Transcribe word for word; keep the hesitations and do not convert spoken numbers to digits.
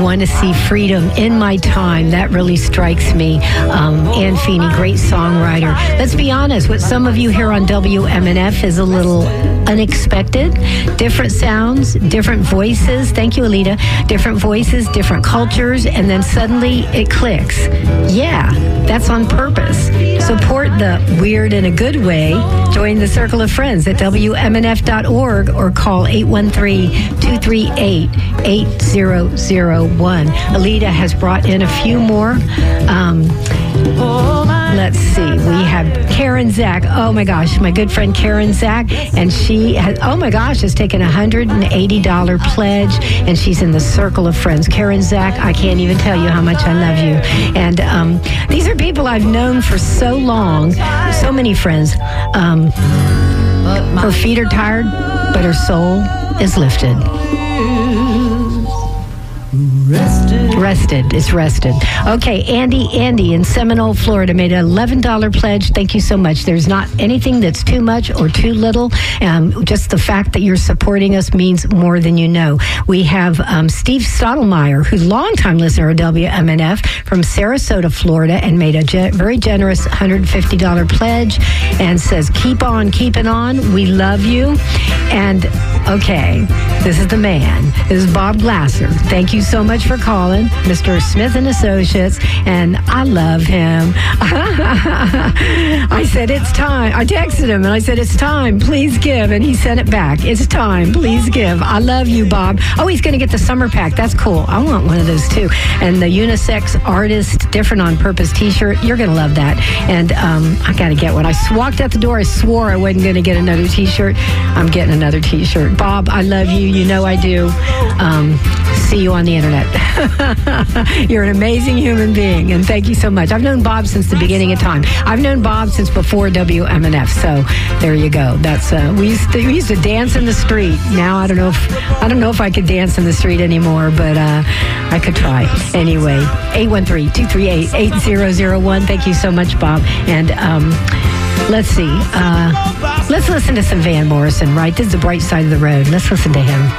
want to see freedom in my time. That really strikes me. Um, Ann Feeney, great songwriter. Let's be honest, what some of you hear on W M N F is a little unexpected. Different sounds, different voices. Thank you, Alita. Different voices, different cultures, and then suddenly it clicks. Yeah, that's on purpose. Support the weird in a good way. Join the Circle of Friends at W M N F dot org or call eight one three, two three eight, eight zero zero one. Alita has brought in a few more. Um, let's see. We have Karen Zach. Oh, my gosh. My good friend Karen Zach. And she has, oh, my gosh, has taken a one hundred eighty dollars pledge. And she's in the Circle of Friends. Karen Zach, I can't even tell you how much I love you. And um, these are people I've known for so long. So many friends. Um, her feet are tired, but her soul is lifted. Rested. Rested. It's rested. Okay, Andy, Andy in Seminole, Florida made an eleven dollars pledge. Thank you so much. There's not anything that's too much or too little. Um, just the fact that you're supporting us means more than you know. We have um, Steve Stottlemyre, who's a longtime listener of W M N F from Sarasota, Florida, and made a ge- very generous one hundred fifty dollars pledge and says, keep on keeping on. We love you. And, okay, this is the man. This is Bob Glasser. Thank you so much for calling, Mister Smith and Associates, and I love him. I said, it's time. I texted him, and I said, it's time. Please give. And he sent it back. It's time. Please give. I love you, Bob. Oh, he's going to get the summer pack. That's cool. I want one of those, too. And the unisex artist, different on purpose T-shirt. You're going to love that. And um, I got to get one. I walked out the door. I swore I wasn't going to get another T-shirt. I'm getting another T-shirt. Bob, I love you. You know I do. Um, see you on the internet. You're an amazing human being, and thank you so much. I've known Bob since the beginning of time. I've known Bob since before W M N F, so there you go. That's uh, we used to, we used to dance in the street. Now I don't know if I don't know if I could dance in the street anymore, but uh, I could try. Anyway, eight one three, two three eight, eight zero zero one. Thank you so much, Bob. And um, let's see. Uh, let's listen to some Van Morrison, right? This is the bright side of the road. Let's listen to him.